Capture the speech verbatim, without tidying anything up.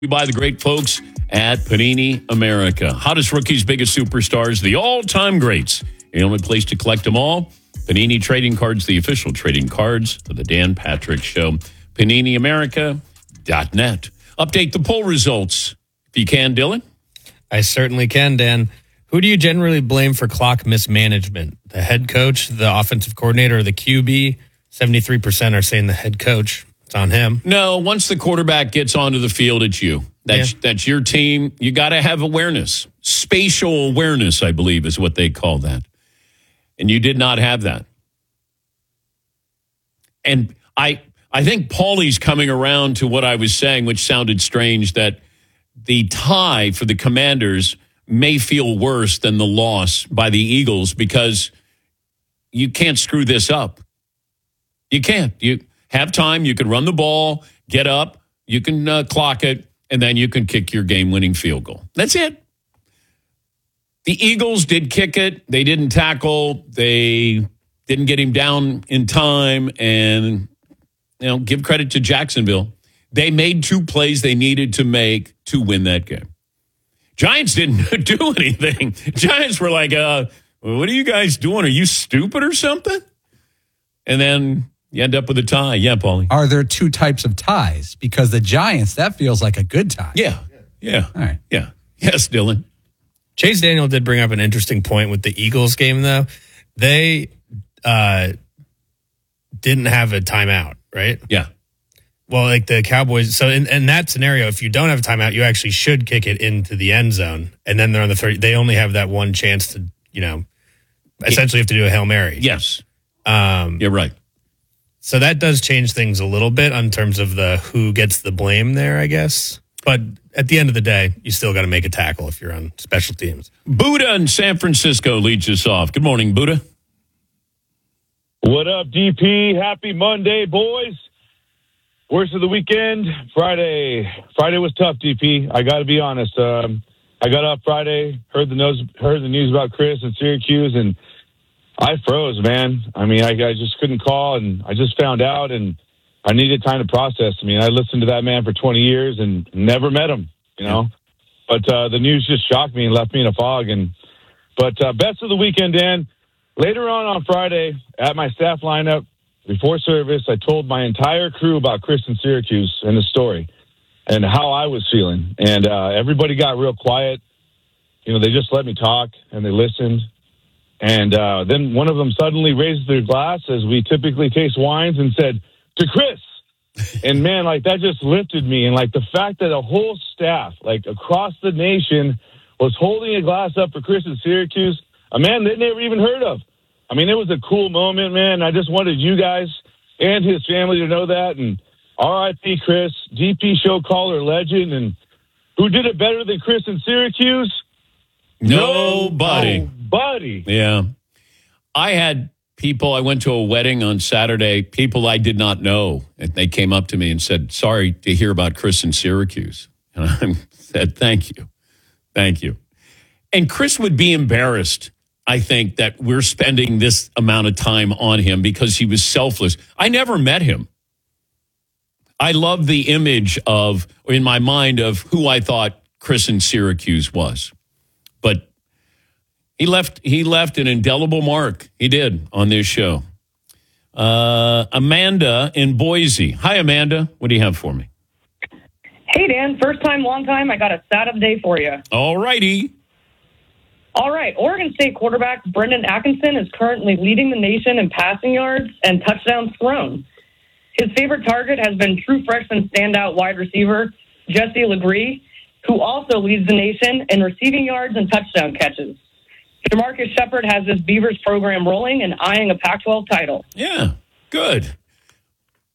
By the great folks at Panini America. Hottest rookies, biggest superstars, the all-time greats. The only place to collect them all. Panini Trading Cards, the official trading cards of the Dan Patrick Show. Panini America dot net. Update the poll results if you can, Dylan. I certainly can, Dan. Who do you generally blame for clock mismanagement? The head coach, the offensive coordinator, or the Q B? seventy-three percent are saying the head coach. It's on him. No, once the quarterback gets onto the field, it's you. That's, yeah. that's your team. You got to have awareness. Spatial awareness, I believe, is what they call that. And you did not have that. And I I think Paulie's coming around to what I was saying, which sounded strange, that the tie for the Commanders may feel worse than the loss by the Eagles because you can't screw this up. You can't. You have time. You can run the ball, get up, you can uh, clock it, and then you can kick your game-winning field goal. That's it. The Eagles did kick it. They didn't tackle. They didn't get him down in time. And, you know, give credit to Jacksonville. They made two plays they needed to make to win that game. Giants didn't do anything. Giants were like, uh, what are you guys doing? Are you stupid or something? And then you end up with a tie. Yeah, Paulie. Are there two types of ties? Because the Giants, that feels like a good tie. Yeah. Yeah. All right. Yeah. Yes, Dylan. Chase Daniel did bring up an interesting point with the Eagles game, though. They uh, didn't have a timeout, right? Yeah. Well, like the Cowboys. So in, in that scenario, if you don't have a timeout, you actually should kick it into the end zone. And then they're on the thirty. They only have that one chance to, you know, essentially have to do a Hail Mary. Yes. Um, You're right. So that does change things a little bit in terms of the who gets the blame there, I guess. But at the end of the day, you still got to make a tackle if you're on special teams. Buddha in San Francisco leads us off. Good morning, Buddha. What up, D P? Happy Monday, boys. Worst of the weekend, Friday. Friday was tough, D P. I got to be honest. Um, I got up Friday, heard the news, heard the news about Chris and Syracuse, and I froze, man. I mean, I, I just couldn't call, and I just found out, and I needed time to process. I mean, I listened to that man for twenty years and never met him, you know. But uh, the news just shocked me and left me in a fog. And But uh, best of the weekend, Dan. Later on on Friday, at my staff lineup, before service, I told my entire crew about Chris and Syracuse and the story and how I was feeling. And uh, everybody got real quiet. You know, they just let me talk, and they listened. And uh, then one of them suddenly raised their glass, as we typically taste wines, and said, "To Chris." And, man, like, that just lifted me. And, like, the fact that a whole staff, like, across the nation was holding a glass up for Chris and Syracuse, a man they never even heard of. I mean, it was a cool moment, man. I just wanted you guys and his family to know that. And R I P Chris, D P show caller legend. And who did it better than Chris and Syracuse? Nobody. Nobody. Yeah. I had people, I went to a wedding on Saturday, people I did not know. And they came up to me and said, sorry to hear about Chris in Syracuse. And I said, thank you. Thank you. And Chris would be embarrassed, I think, that we're spending this amount of time on him because he was selfless. I never met him. I love the image of, in my mind, of who I thought Chris in Syracuse was. But he left he left an indelible mark. He did on this show. Uh, Amanda in Boise. Hi, Amanda. What do you have for me? Hey, Dan. First time, long time. I got a stat of the day for you. All righty. All right. Oregon State quarterback Brendan Atkinson is currently leading the nation in passing yards and touchdowns thrown. His favorite target has been true freshman standout wide receiver Jesse Legree, who also leads the nation in receiving yards and touchdown catches. DeMarcus Shepard has this Beavers program rolling and eyeing a Pac twelve title. Yeah, good.